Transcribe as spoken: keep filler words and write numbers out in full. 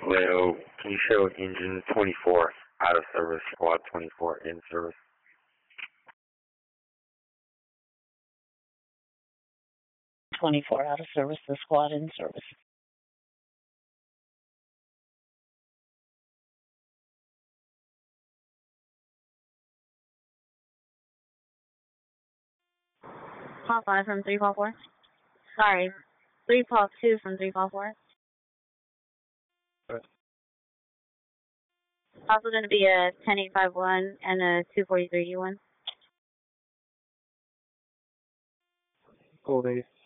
Leo, can you show engine twenty-four out of service, squad twenty-four in service? twenty-four out of service, the squad in service. Call five from three four four. Sorry, three call two from three four four. What? Also going to be a ten eight five one and a two forty-three U one. Cool, Dave.